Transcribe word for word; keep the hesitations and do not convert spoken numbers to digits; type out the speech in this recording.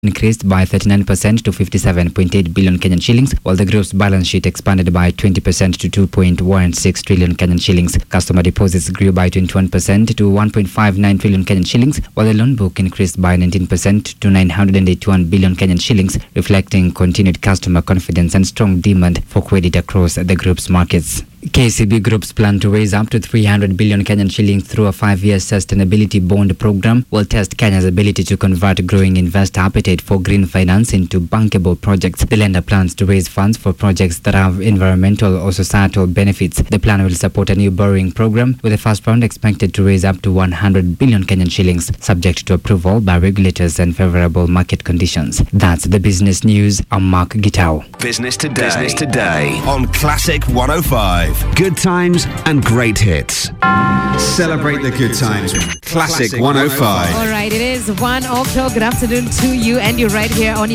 increased by thirty-nine percent to fifty-seven point eight billion Kenyan shillings, while the group's balance sheet expanded by twenty percent to two point one six trillion Kenyan shillings. Customer deposits grew by twenty-one percent to one point five nine trillion Kenyan shillings, while the loan book increased by nineteen percent to nine hundred eighty-one billion Kenyan shillings, reflecting continued customer confidence and strong demand for credit across the group's markets. K C B Group's plan to raise up to three hundred billion Kenyan shillings through a five-year sustainability bond program will test Kenya's ability to convert growing investor appetite for green finance into bankable projects. The lender plans to raise funds for projects that have environmental or societal benefits. The plan will support a new borrowing program, with the first round expected to raise up to one hundred billion Kenyan shillings, subject to approval by regulators and favorable market conditions. That's the business news. I'm Mark Gitao. Business Today. Business Today on Classic one oh five. Good times and great hits. Celebrate the good times. Classic one oh five. All right, it is one o'clock. Good afternoon to you, and you're right here on